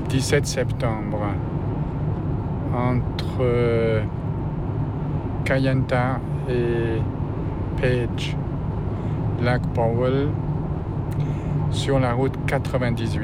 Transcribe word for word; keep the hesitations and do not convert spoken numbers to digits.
dix-sept septembre, entre Kayenta et Page, lac Powell, sur la route quatre-vingt-dix-huit.